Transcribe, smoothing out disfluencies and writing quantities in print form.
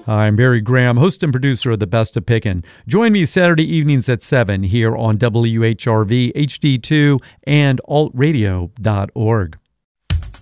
Hi, I'm Barry Graham, host and producer of The Best of Pickin'. Join me Saturday evenings at 7 here on WHRV, HD2, and altradio.org.